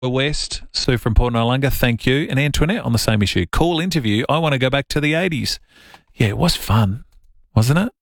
West, Sue from Port Noarlunga, thank you. And Antoinette on the same issue. Cool interview. I want to go back to the 80s. Yeah, it was fun, wasn't it?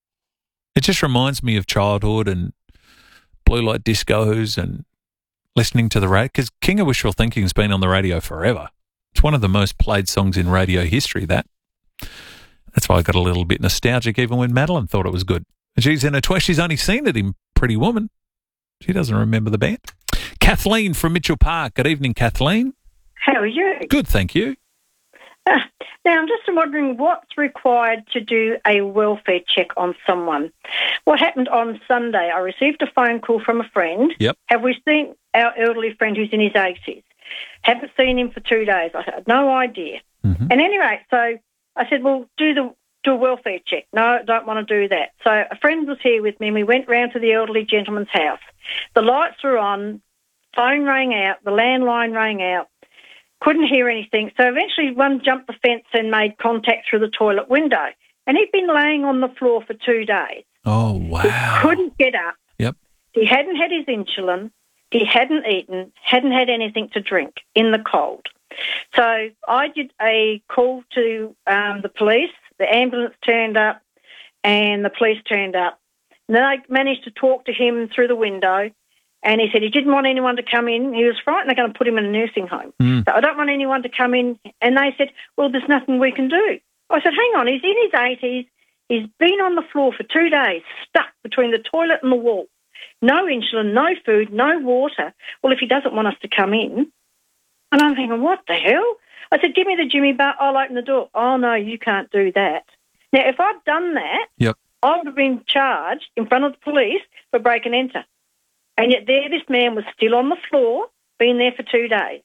It just reminds me of childhood and blue light discos and listening to the radio. Because King of Wishful Thinking has been on the radio forever. It's one of the most played songs in radio history, that. That's why I got a little bit nostalgic even when Madeline thought it was good. She's in her 20s. She's only seen it in Pretty Woman. She doesn't remember the band. Kathleen from Mitchell Park. Good evening, Kathleen. How are you? Good, thank you. Now, I'm just wondering what's required to do a welfare check on someone. What happened on Sunday, I received a phone call from a friend. Yep. Have we seen our elderly friend who's in his 80s? Haven't seen him for 2 days. I had no idea. Mm-hmm. And anyway, so I said, well, do a welfare check. No, don't want to do that. So a friend was here with me and we went round to the elderly gentleman's house. The lights were on, phone rang out, the landline rang out, couldn't hear anything. So eventually one jumped the fence and made contact through the toilet window. And he'd been laying on the floor for 2 days. Oh, wow. He couldn't get up. Yep. He hadn't had his insulin. He hadn't eaten, hadn't had anything to drink in the cold. So I did a call to the police. The ambulance turned up and the police turned up. And then I managed to talk to him through the window, and he said he didn't want anyone to come in. He was frightened they're going to put him in a nursing home. So I don't want anyone to come in. And they said, well, there's nothing we can do. I said, hang on, he's in his 80s. He's been on the floor for 2 days, stuck between the toilet and the wall. No insulin, no food, no water. Well, if he doesn't want us to come in. And I'm thinking, what the hell? I said, give me the Jimmy bar, I'll open the door. Oh, no, you can't do that. Now, if I'd done that, Yep. I would have been charged in front of the police for break and enter. And yet there this man was still on the floor, been there for 2 days.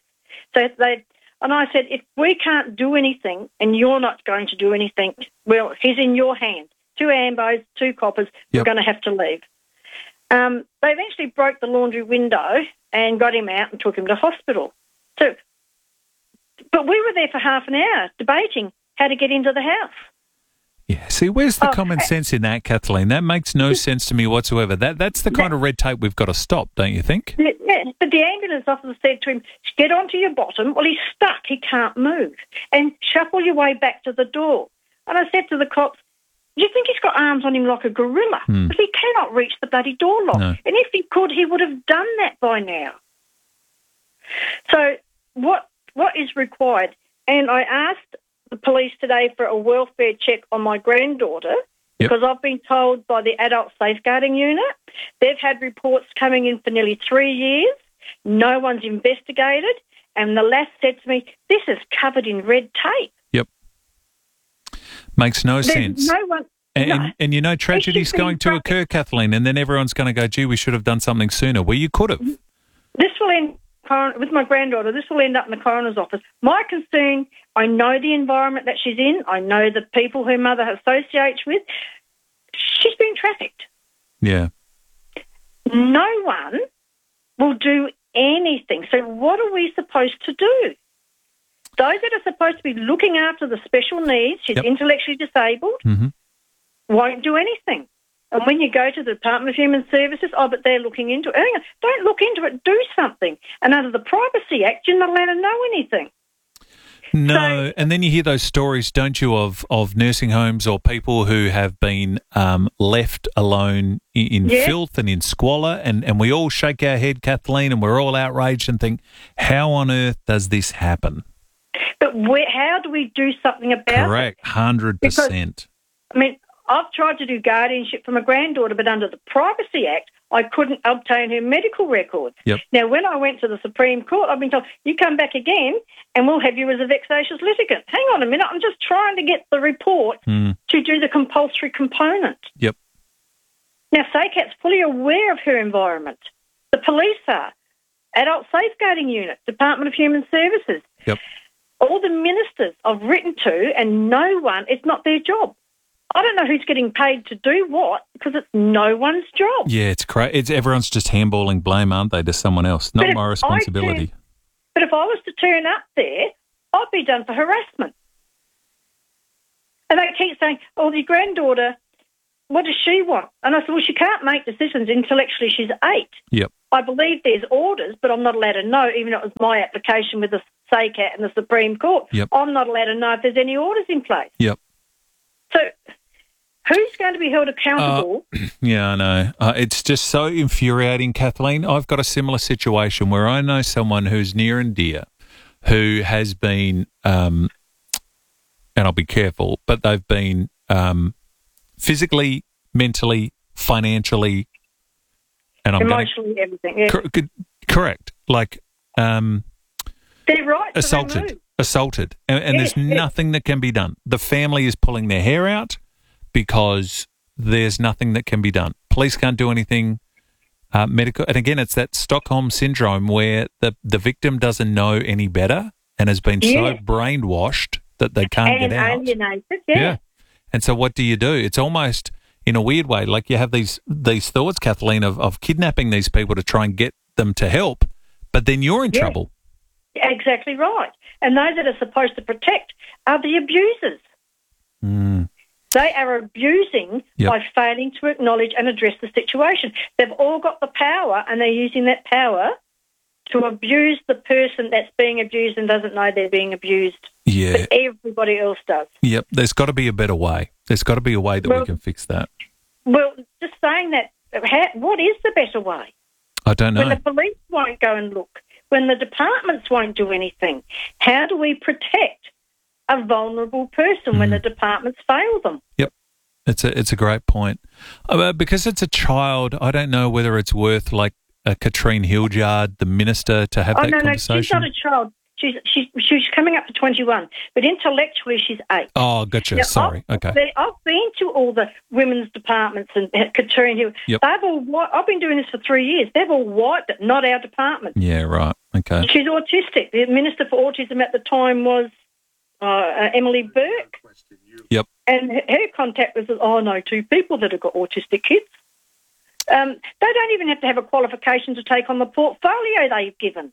And I said, if we can't do anything and you're not going to do anything, well, he's in your hands. 2 ambos, 2 coppers, Yep. we're going to have to leave. They eventually broke the laundry window and got him out and took him to hospital. So, but we were there for half an hour debating how to get into the house. Yeah, see, where's the common sense in that, Kathleen? That makes no sense to me whatsoever. That's the kind of red tape we've got to stop, don't you think? Yeah, but the ambulance officer said to him, get onto your bottom. Well, he's stuck. He can't move. And shuffle your way back to the door. And I said to the cops, do you think he's got arms on him like a gorilla? But he cannot reach the bloody door lock. No. And if he could, he would have done that by now. So what is required? And I asked the police today for a welfare check on my granddaughter because I've been told by the adult safeguarding unit they've had reports coming in for nearly 3 years. No one's investigated. And the lass said to me, this is covered in red tape. Yep. Makes no sense. No one... And you know, tragedy's going to occur, Kathleen, and then everyone's going to go, gee, we should have done something sooner. Well, you could have. This will end, with my granddaughter, this will end up in the coroner's office. My concern, I know the environment that she's in. I know the people her mother associates with. She's been trafficked. Yeah. No one will do anything. So what are we supposed to do? Those that are supposed to be looking after the special needs, she's intellectually disabled, won't do anything. And when you go to the Department of Human Services, but they're looking into it. Hang on, don't look into it, do something. And under the Privacy Act, you're not allowed to know anything. No, and then you hear those stories, don't you, of nursing homes or people who have been left alone in filth and in squalor, and we all shake our head, Kathleen, and we're all outraged and think, how on earth does this happen? But how do we do something about it? Correct, 100%. Because, I mean, I've tried to do guardianship for my granddaughter, but under the Privacy Act, I couldn't obtain her medical records. Yep. Now, when I went to the Supreme Court, I've been told, you come back again and we'll have you as a vexatious litigant. Hang on a minute, I'm just trying to get the report to do the compulsory component. Yep. Now, SACAT's fully aware of her environment. The police are. Adult Safeguarding Unit, Department of Human Services. Yep. All the ministers I've written to, and no one, it's not their job. I don't know who's getting paid to do what because it's no one's job. Yeah, it's crazy. Everyone's just handballing blame, aren't they, to someone else? Not my responsibility. But if I was to turn up there, I'd be done for harassment. And they keep saying, oh, your granddaughter, what does she want? And I said, well, she can't make decisions intellectually. She's 8. Yep. I believe there's orders, but I'm not allowed to know, even though it was my application with the SACAT and the Supreme Court. Yep. I'm not allowed to know if there's any orders in place. Yep. So who's going to be held accountable? Yeah, I know. It's just so infuriating, Kathleen. I've got a similar situation where I know someone who's near and dear who has been, and I'll be careful, but they've been physically, mentally, financially, and I'm emotionally, everything. Yeah. Correct. Like they're right. Assaulted, and Yes, there's nothing that can be done. The family is pulling their hair out because there's nothing that can be done. Police can't do anything. Medical, and again, it's that Stockholm syndrome where the victim doesn't know any better and has been so brainwashed that they can't get out. Alienated, And so what do? It's almost in a weird way like you have these thoughts, Kathleen, of kidnapping these people to try and get them to help, but then you're in trouble. Exactly right. And those that are supposed to protect are the abusers. Mm. They are abusing by failing to acknowledge and address the situation. They've all got the power, and they're using that power to abuse the person that's being abused and doesn't know they're being abused. Yeah. But everybody else does. Yep. There's got to be a better way. There's got to be a way that we can fix that. Well, just saying that, what is the better way? I don't know. When the police won't go and look, when the departments won't do anything, how do we protect a vulnerable person when the departments fail them? Yep. It's a great point. Because it's a child, I don't know whether it's worth like Katrine Hildyard, the minister, to have that conversation. No, she's not a child. She's coming up to 21, but intellectually she's 8. Oh, gotcha. Now, sorry. I've been to all the women's departments and Katrine Hill. Yep. I've been doing this for 3 years. They've all wiped it, not our department. Yeah, right. Okay. She's autistic. The Minister for Autism at the time was Emily Burke. Yep. And her contact was, 2 people that have got autistic kids. They don't even have to have a qualification to take on the portfolio they've given.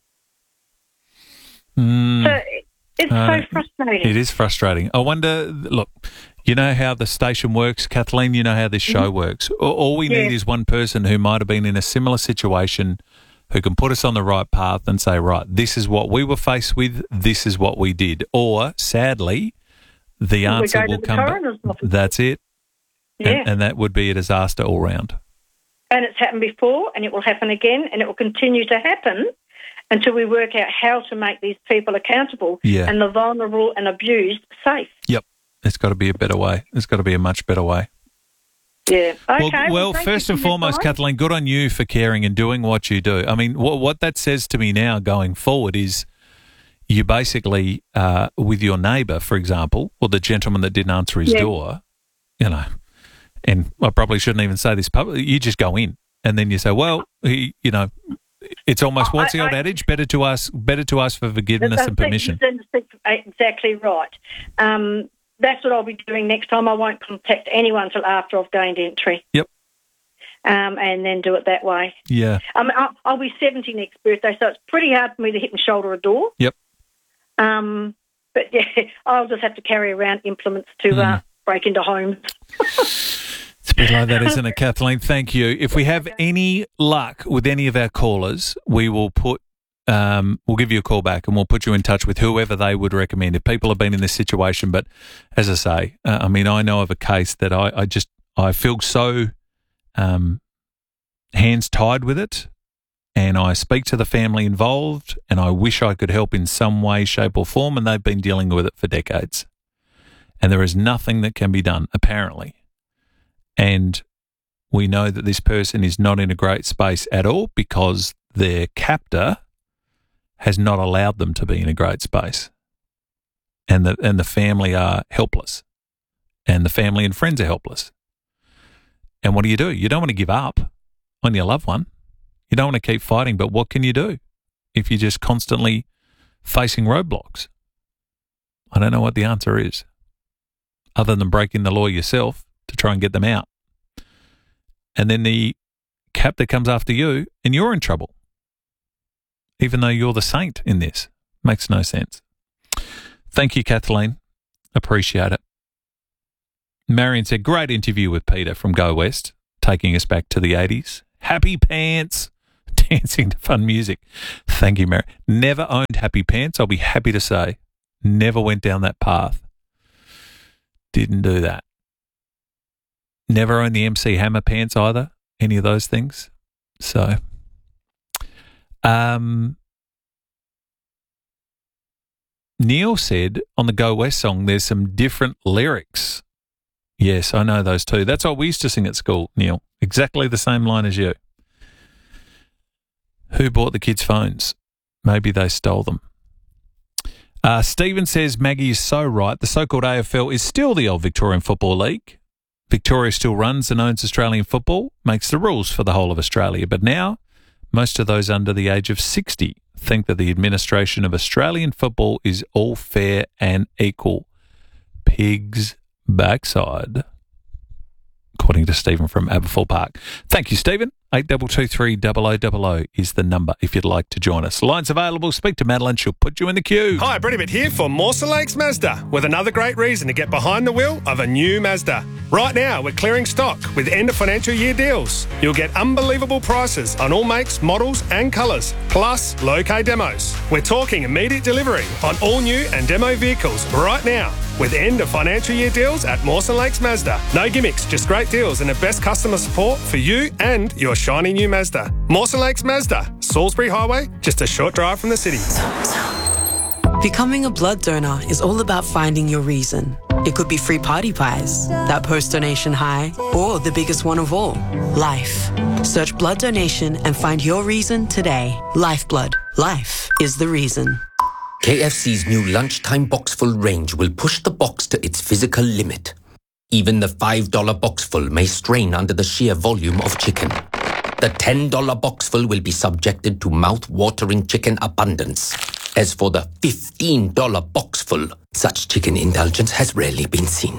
So it's so frustrating. It is frustrating. I wonder, look, you know how the station works, Kathleen? You know how this show works. All we need is one person who might have been in a similar situation who can put us on the right path and say, right, this is what we were faced with, this is what we did. Or, sadly, the answer will come back. That's it. Yeah. And that would be a disaster all round. And it's happened before, and it will happen again, and it will continue to happen until we work out how to make these people accountable and the vulnerable and abused safe. Yep. There's got to be a better way. There's got to be a much better way. Yeah. Okay. Well, first and foremost, Kathleen, good on you for caring and doing what you do. I mean, what that says to me now going forward is you basically, with your neighbour, for example, or the gentleman that didn't answer his door, you know, and I probably shouldn't even say this publicly, you just go in and then you say, well, it's almost, what's the old adage? Better to ask for forgiveness and permission. Exactly right. That's what I'll be doing next time. I won't contact anyone until after I've gained entry. Yep. And then do it that way. Yeah. I'll be 70 next birthday, so it's pretty hard for me to hit and shoulder a door. Yep. But I'll just have to carry around implements to break into homes. It's a bit like that, isn't it, Kathleen? Thank you. If we have any luck with any of our callers, we will we'll give you a call back and we'll put you in touch with whoever they would recommend. If people have been in this situation, but as I say, I know of a case that I feel so hands tied with it, and I speak to the family involved, and I wish I could help in some way, shape, or form, and they've been dealing with it for decades, and there is nothing that can be done, apparently. And we know that this person is not in a great space at all because their captor has not allowed them to be in a great space. And the family are helpless. And the family and friends are helpless. And what do? You don't want to give up on your loved one. You don't want to keep fighting, but what can you do if you're just constantly facing roadblocks? I don't know what the answer is, other than breaking the law yourself to try and get them out. And then the captor comes after you and you're in trouble, even though you're the saint in this. Makes no sense. Thank you, Kathleen. Appreciate it. Marion said, great interview with Peter from Go West, taking us back to the 80s. Happy pants. dancing to fun music. Thank you, Mary. Never owned Happy Pants, I'll be happy to say. Never went down that path. Didn't do that. Never owned the MC Hammer pants either, any of those things. So, Neil said on the Go West song there's some different lyrics. Yes, I know those too. That's what we used to sing at school, Neil. Exactly the same line as you. Who bought the kids' phones? Maybe they stole them. Stephen says Maggie is so right. The so-called AFL is still the old Victorian Football League. Victoria still runs and owns Australian football, makes the rules for the whole of Australia. But now, most of those under the age of 60 think that the administration of Australian football is all fair and equal. Pig's backside, according to Stephen from Aberfoyle Park. Thank you, Stephen. 8223 0000 is the number if you'd like to join us. Lines available. Speak to Madeline. She'll put you in the queue. Hi, Brit here for Mawson Lakes Mazda with another great reason to get behind the wheel of a new Mazda. Right now, we're clearing stock with end of financial year deals. You'll get unbelievable prices on all makes, models and colours, plus low K demos. We're talking immediate delivery on all new and demo vehicles right now with end of financial year deals at Mawson Lakes Mazda. No gimmicks, just great deals and the best customer support for you and your shiny new Mazda. Mawson Lakes Mazda, Salisbury Highway, just a short drive from the city. Becoming a blood donor is all about finding your reason. It could be free party pies, that post-donation high, or the biggest one of all, life. Search blood donation and find your reason today. Lifeblood. Life is the reason. KFC's new lunchtime boxful range will push the box to its physical limit. Even the $5 boxful may strain under the sheer volume of chicken. The $10 boxful will be subjected to mouth-watering chicken abundance. As for the $15 boxful, such chicken indulgence has rarely been seen.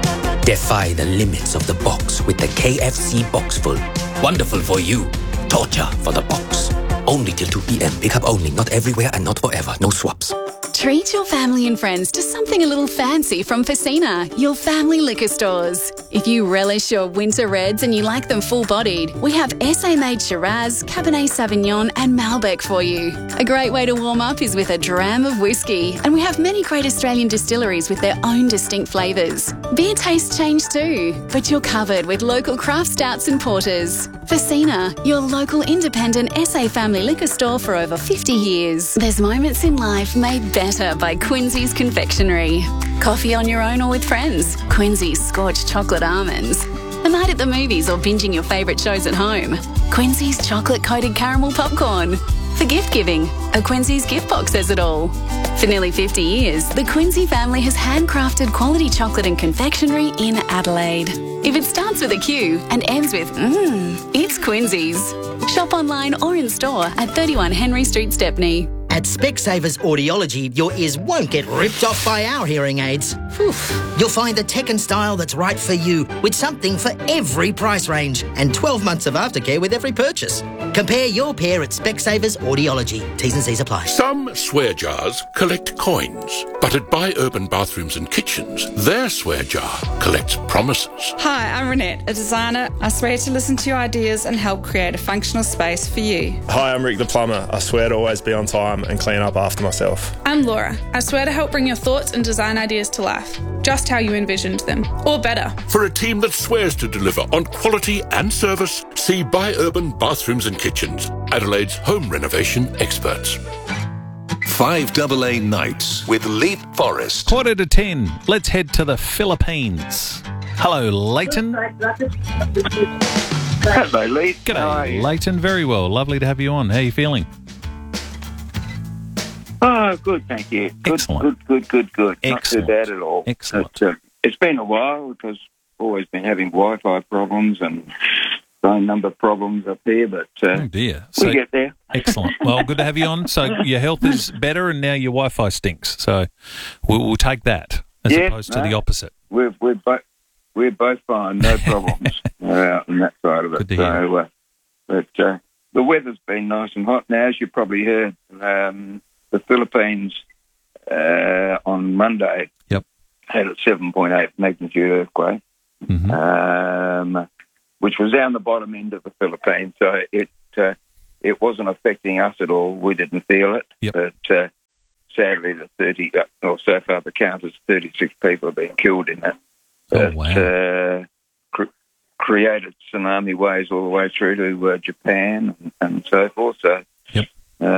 Defy the limits of the box with the KFC boxful. Wonderful for you. Torture for the box. Only till 2 p.m. Pick up only, not everywhere and not forever. No swaps. Treat your family and friends to something a little fancy from Facina, your family liquor stores. If you relish your winter reds and you like them full-bodied, we have SA-made Shiraz, Cabernet Sauvignon and Malbec for you. A great way to warm up is with a dram of whiskey, and we have many great Australian distilleries with their own distinct flavours. Beer tastes change too, but you're covered with local craft stouts and porters. Facina, your local independent SA family liquor store for over 50 years. There's moments in life made better by Quincy's Confectionery. Coffee on your own or with friends. Quincy's Scorched Chocolate Almonds. A night at the movies or binging your favourite shows at home. Quincy's Chocolate-Coated Caramel Popcorn. For gift giving, a Quincy's gift box says it all. For nearly 50 years, the Quincy family has handcrafted quality chocolate and confectionery in Adelaide. If it starts with a Q and ends with it's Quincy's. Shop online or in store at 31 Henry Street, Stepney. At Specsavers Audiology, your ears won't get ripped off by our hearing aids. Whew. You'll find the tech and style that's right for you, with something for every price range, and 12 months of aftercare with every purchase. Compare your pair at Specsavers Audiology. T's and C's apply. Some swear jars collect coins, but at Buy Urban Bathrooms and Kitchens, their swear jar collects promises. Hi, I'm Renette, a designer. I swear to listen to your ideas and help create a functional space for you. Hi, I'm Rick the plumber. I swear to always be on time and clean up after myself. I'm Laura. I swear to help bring your thoughts and design ideas to life, just how you envisioned them, or better. For a team that swears to deliver on quality and service, see Buy Urban Bathrooms and Kitchens, Adelaide's home renovation experts. 5AA Nights with Leith Forrest. 9:45. Let's head to the Philippines. Hello, Leighton. Hello, Leith. G'day, Leighton. Very well. Lovely to have you on. How are you feeling? Oh, good, thank you. Good, Excellent. Good. Excellent. Not too bad at all. Excellent. It's been a while because I've always been having Wi-Fi problems and phone number problems up here, but oh dear. So, we get there. Excellent. Well, good to have you on. So your health is better and now your Wi-Fi stinks. So we'll take that as opposed to the opposite. We're both fine, no problems on that side of it. Good to hear. But the weather's been nice and hot now, as you probably heard. The Philippines on Monday had a 7.8 magnitude earthquake, which was down the bottom end of the Philippines. So it it wasn't affecting us at all. We didn't feel it. Yep. But sadly, so far the count is 36 people have been killed in that. Oh, wow. Created tsunami waves all the way through to Japan and so forth. So, yep.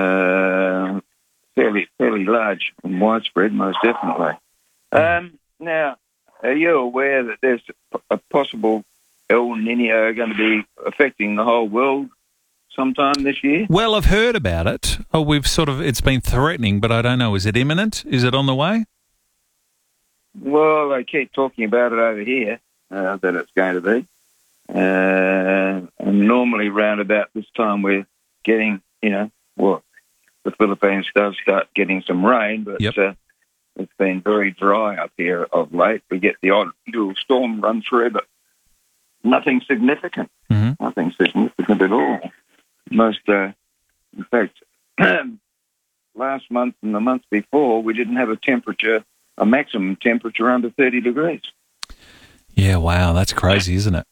Fairly large and widespread, most definitely. Now, are you aware that there's a possible El Nino going to be affecting the whole world sometime this year? Well, I've heard about it. Oh, it's been threatening, but I don't know. Is it imminent? Is it on the way? Well, they keep talking about it over here, that it's going to be. And normally around about this time we're getting, the Philippines does start getting some rain, but it's been very dry up here of late. We get the odd little storm run through, but nothing significant. Mm-hmm. Nothing significant at all. In fact, last month and the month before, we didn't have a maximum temperature under 30 degrees. Yeah, wow, that's crazy, isn't it?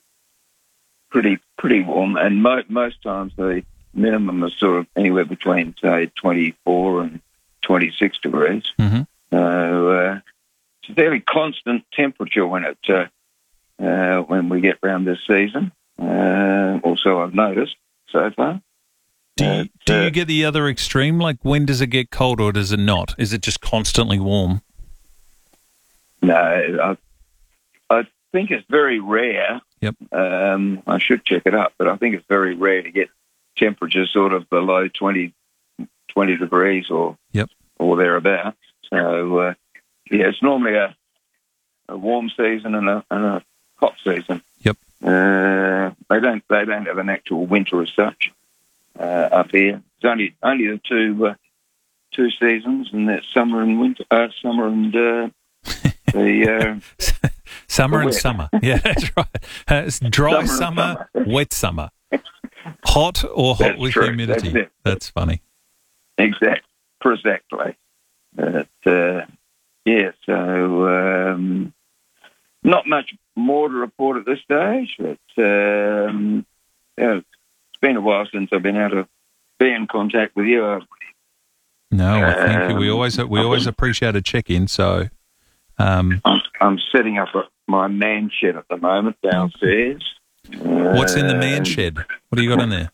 Pretty warm, and most times the minimum is sort of anywhere between, say, 24 and 26 degrees. Mm-hmm. So it's a fairly constant temperature when we get round this season. Also, I've noticed so far. Do you get the other extreme? Like, when does it get cold or does it not? Is it just constantly warm? No, I think it's very rare. Yep. I should check it up, but I think it's very rare to get temperatures sort of below 20 degrees or thereabouts. So, it's normally a warm season and a hot season. Yep. They don't have an actual winter as such up here. It's only the two seasons, and that's summer and winter. Summer and the summer and summer. Yeah, that's right. It's dry summer, wet summer. Hot or hot with humidity. That's funny. Exactly. So not much more to report at this stage, but it's been a while since I've been able to be in contact with you. No, thank you. We always appreciate a check-in. So, I'm setting up my man shed at the moment downstairs. What's in the man shed? What do you got in there?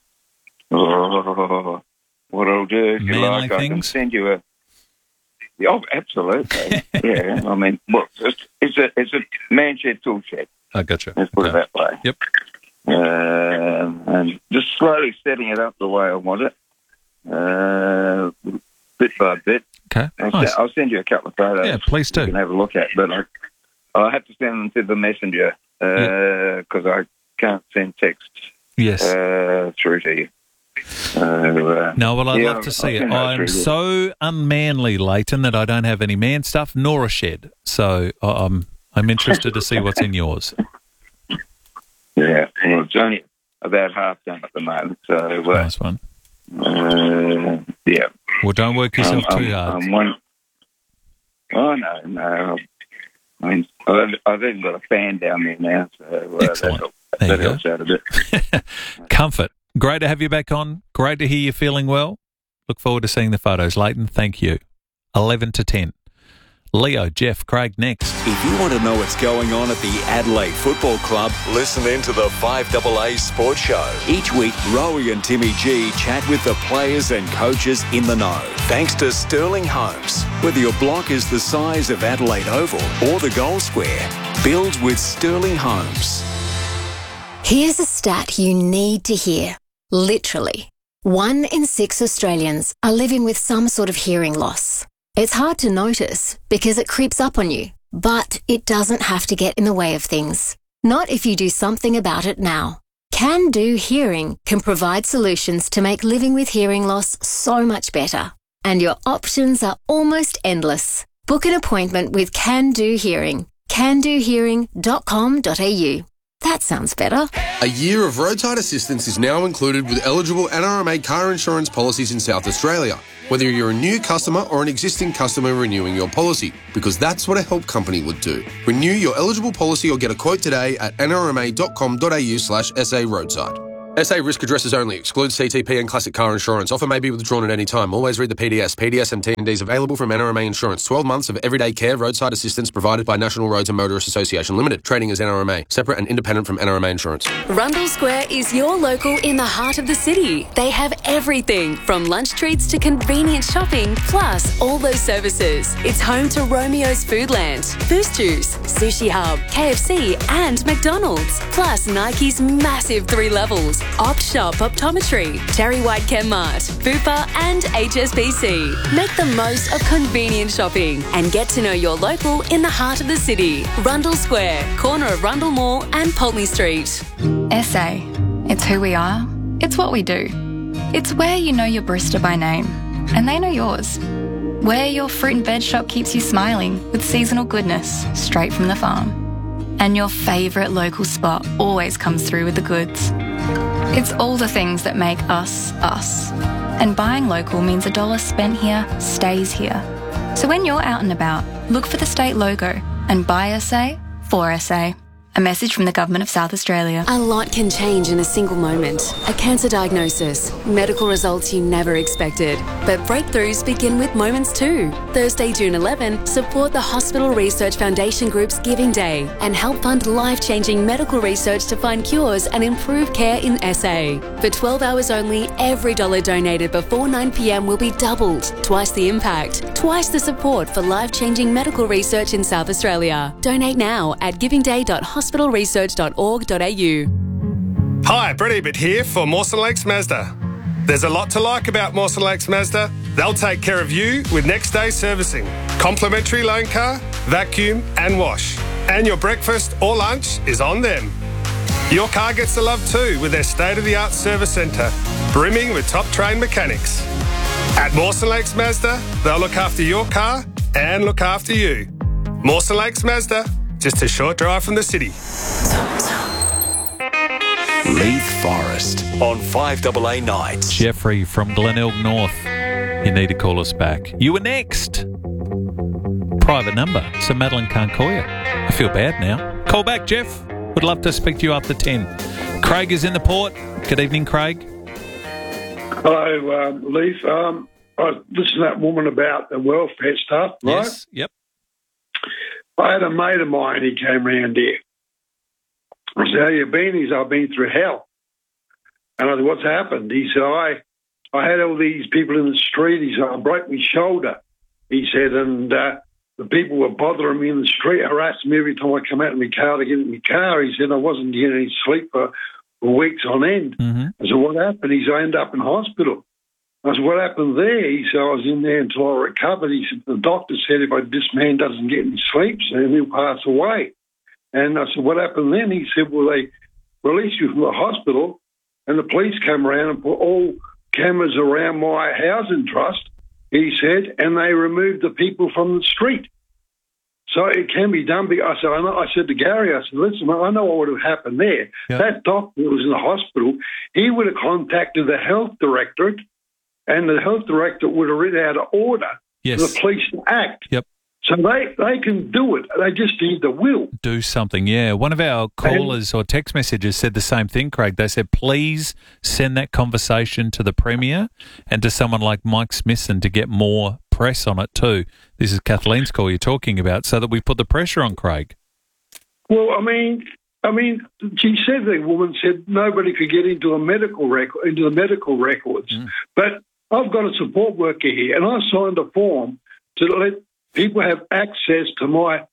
What I'll do, if you like, things? I can send you a. Oh, absolutely. Yeah, I mean, it's a man shed, tool shed. I gotcha. Let's put it that way. Yep. And just slowly setting it up the way I want it, bit by bit. Okay. I'll send you a couple of photos. Yeah, please do. You can have a look at, but I have to send them to the messenger because I can't send texts. Yes. Through to you. No, well, I'd love to see it. I'm so unmanly, Leighton, that I don't have any man stuff nor a shed. So I'm interested to see what's in yours. Yeah, well, it's only about half done at the moment. So nice one. Yeah. Well, don't work yourself too hard. No. I mean, I've even got a fan down there now, so that helps out a bit. Comfort. Great to have you back on. Great to hear you feeling well. Look forward to seeing the photos. Leighton, thank you. 11 to 10. Leo, Jeff, Craig next. If you want to know what's going on at the Adelaide Football Club, listen in to the 5AA Sports Show. Each week, Rowie and Timmy G chat with the players and coaches in the know. Thanks to Sterling Homes. Whether your block is the size of Adelaide Oval or the Gold Square, build with Sterling Homes. Here's a stat you need to hear. Literally, 1 in 6 Australians are living with some sort of hearing loss. It's hard to notice because it creeps up on you, but it doesn't have to get in the way of things. Not if you do something about it now. Can Do Hearing can provide solutions to make living with hearing loss so much better. And your options are almost endless. Book an appointment with Can Do Hearing. candohearing.com.au. That sounds better. A year of roadside assistance is now included with eligible NRMA car insurance policies in South Australia, whether you're a new customer or an existing customer renewing your policy, because that's what a help company would do. Renew your eligible policy or get a quote today at nrma.com.au/SA roadside. SA risk addresses only. Excludes CTP and classic car insurance. Offer may be withdrawn at any time. Always read the PDS. PDS and T&Ds available from NRMA Insurance. 12 months of everyday care, roadside assistance provided by National Roads and Motorists Association Limited. Trading as NRMA. Separate and independent from NRMA Insurance. Rundle Square is your local in the heart of the city. They have everything from lunch treats to convenient shopping, plus all those services. It's home to Romeo's Foodland, Boost Juice, Sushi Hub, KFC and McDonald's. Plus Nike's massive 3 levels. Opt Shop Optometry, Terry White Chemmart, Bupa and HSBC. Make the most of convenient shopping and get to know your local in the heart of the city. Rundle Square, corner of Rundle Mall and Pulteney Street. SA. It's who we are. It's what we do. It's where you know your barista by name and they know yours. Where your fruit and veg shop keeps you smiling with seasonal goodness straight from the farm. And your favourite local spot always comes through with the goods. It's all the things that make us, us. And buying local means $1 spent here stays here. So when you're out and about, look for the state logo and buy SA for SA. A message from the Government of South Australia. A lot can change in a single moment. A cancer diagnosis, medical results you never expected. But breakthroughs begin with moments too. Thursday, June 11, support the Hospital Research Foundation Group's Giving Day and help fund life-changing medical research to find cures and improve care in SA. For 12 hours only, every $1 donated before 9 p.m. will be doubled. Twice the impact, twice the support for life-changing medical research in South Australia. Donate now at givingday.hospitalresearch.org.au. Hi, Brett Ebert here for Mawson Lakes Mazda. There's a lot to like about Mawson Lakes Mazda. They'll take care of you with next day servicing, complimentary loan car, vacuum and wash. And your breakfast or lunch is on them. Your car gets the love too with their state-of-the-art service centre, brimming with top-trained mechanics. At Mawson Lakes Mazda, they'll look after your car and look after you. Mawson Lakes Mazda, just a short drive from the city. Leith Forest on 5AA Nights. Jeffrey from Glenelg North. You need to call us back. You were next. Private number, so Madeline can't call you. I feel bad now. Call back, Jeff. Would love to speak to you after 10. Craig is in the port. Good evening, Craig. Hello, Leith. I listened to that woman about the welfare stuff, right? Yes, yep. I had a mate of mine, he came round here. I said, how you been? He said, I've been through hell. And I said, what's happened? He said, I had all these people in the street. He said, I broke my shoulder. He said, and the people were bothering me in the street, harassing me every time I come out of my car to get in my car. He said, I wasn't getting any sleep for weeks on end. Mm-hmm. I said, what happened? He said, I ended up in hospital. I said, what happened there? He said, I was in there until I recovered. He said, the doctor said if this man doesn't get any sleep, then he'll pass away. And I said, what happened then? He said, well, they released you from the hospital and the police came around and put all cameras around my housing trust, he said, and they removed the people from the street. So it can be done. I said to Gary, I said, listen, I know what would have happened there. Yep. That doctor was in the hospital. He would have contacted the health directorate, and the health director would have written out an order for the police to act. Yep. So they can do it. They just need the will. Do something, yeah. One of our callers or text messages said the same thing, Craig. They said, please send that conversation to the Premier and to someone like Mike Smithson to get more press on it too. This is Kathleen's call you're talking about, so that we put the pressure on Craig. Well, I mean, she said, the woman said nobody could get into the medical records. But I've got a support worker here, and I signed a form to let people have access to my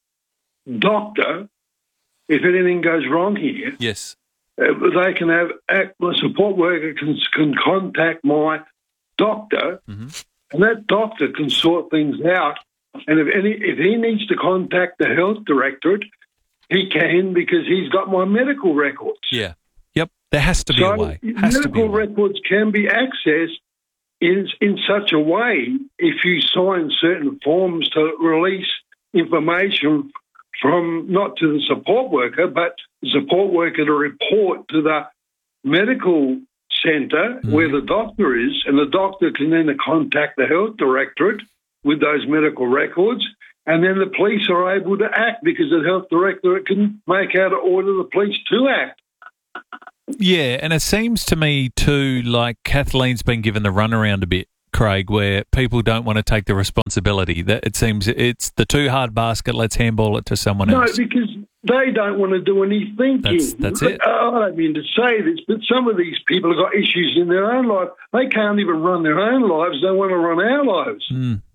doctor if anything goes wrong here. Yes. They can have, my support worker can contact my doctor, and that doctor can sort things out. And if he needs to contact the health directorate, he can, because he's got my medical records. Yeah. Yep. There has to be a way. Medical records can be accessed in such a way if you sign certain forms to release information from, not to the support worker, but the support worker to report to the medical centre where the doctor is, and the doctor can then contact the health directorate with those medical records, and then the police are able to act because the health directorate can make out an order the police to act. Yeah, and it seems to me too like Kathleen's been given the runaround a bit, Craig, where people don't want to take the responsibility. That it seems it's the too hard basket, let's handball it to someone else. No, because they don't want to do any thinking. That's it. I don't mean to say this, but some of these people have got issues in their own life. They can't even run their own lives. They want to run our lives.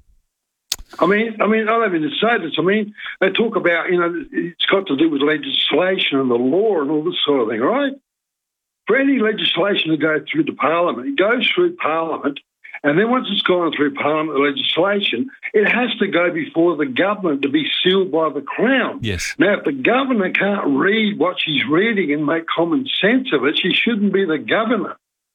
I mean, I don't mean to say this. I mean, they talk about, it's got to do with legislation and the law and all this sort of thing, right? For any legislation to go through the Parliament, it goes through Parliament, and then once it's gone through Parliament legislation, it has to go before the government to be sealed by the Crown. Yes. Now, if the governor can't read what she's reading and make common sense of it, she shouldn't be the governor.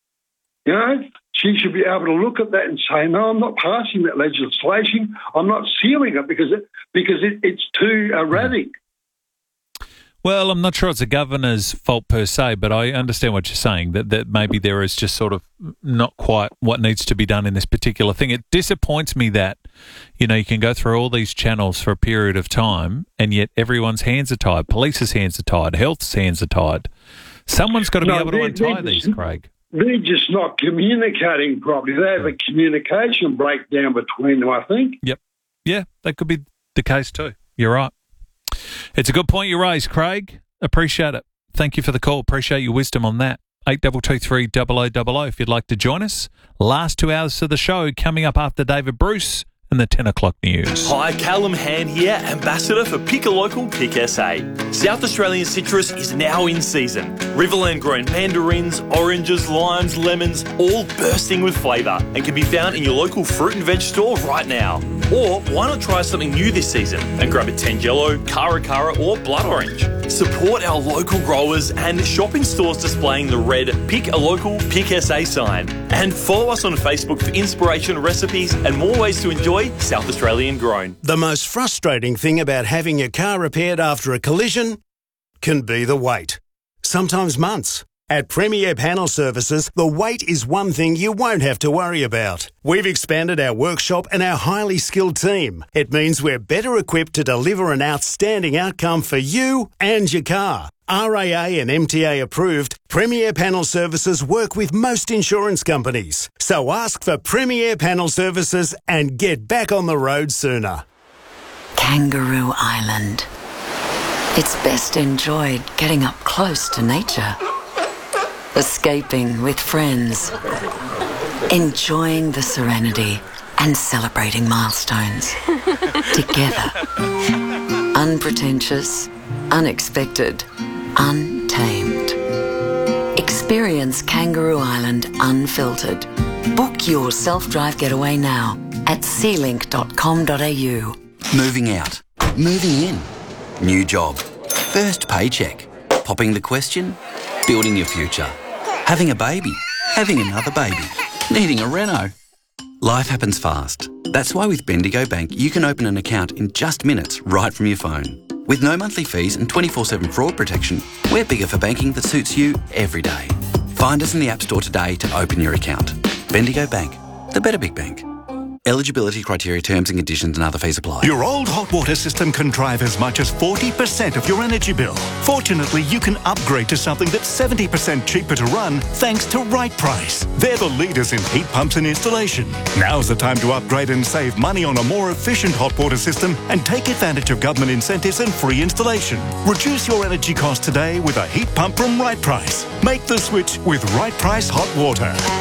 She should be able to look at that and say, no, I'm not passing that legislation. I'm not sealing it because it's too erratic. Well, I'm not sure it's the governor's fault per se, but I understand what you're saying, that maybe there is just sort of not quite what needs to be done in this particular thing. It disappoints me that, you can go through all these channels for a period of time and yet everyone's hands are tied. Police's hands are tied. Health's hands are tied. Someone's got to be able to untie these, Craig. They're just not communicating properly. They have a communication breakdown between them, I think. Yep. Yeah, that could be the case too. You're right. It's a good point you raised, Craig. Appreciate it. Thank you for the call. Appreciate your wisdom on that. 8223 0000 if you'd like to join us. Last 2 hours of the show coming up after David Bruce and the 10 o'clock news. Hi, Callum Hand here, Ambassador for Pick a Local, Pick SA. South Australian citrus is now in season. Riverland grown mandarins, oranges, limes, lemons, all bursting with flavour and can be found in your local fruit and veg store right now. Or why not try something new this season and grab a Tangelo, Cara or blood orange. Support our local growers and shop in stores displaying the red Pick a Local, Pick SA sign. And follow us on Facebook for inspiration, recipes and more ways to enjoy South Australian grown. The most frustrating thing about having your car repaired after a collision can be the wait. Sometimes months. At Premier Panel Services, the wait is one thing you won't have to worry about. We've expanded our workshop and our highly skilled team. It means we're better equipped to deliver an outstanding outcome for you and your car. RAA and MTA approved, Premier Panel Services work with most insurance companies. So ask for Premier Panel Services and get back on the road sooner. Kangaroo Island. It's best enjoyed getting up close to nature. Escaping with friends. Enjoying the serenity and celebrating milestones. Together. Unpretentious, unexpected, untamed. Experience Kangaroo Island unfiltered. Book your self-drive getaway now at sealink.com.au. Moving out. Moving in. New job. First paycheck. Popping the question. Building your future. Having a baby. Having another baby. Needing a reno. Life happens fast. That's why with Bendigo Bank you can open an account in just minutes right from your phone. With no monthly fees and 24/7 fraud protection, we're bigger for banking that suits you every day. Find us in the App Store today to open your account. Bendigo Bank, the better big bank. Eligibility criteria, terms and conditions and other fees apply. Your old hot water system can drive as much as 40% of your energy bill. Fortunately, you can upgrade to something that's 70% cheaper to run thanks to Right Price. They're the leaders in heat pumps and installation. Now's the time to upgrade and save money on a more efficient hot water system and take advantage of government incentives and free installation. Reduce your energy costs today with a heat pump from Right Price. Make the switch with Right Price Hot Water.